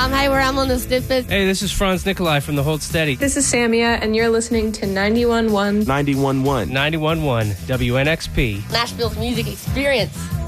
Hi, we're Amel Sniffet. Hey, this is Franz Nikolai from the Hold Steady. This is Samia, and you're listening to 91.1. 91.1. 91.1 WNXP. Nashville's music experience.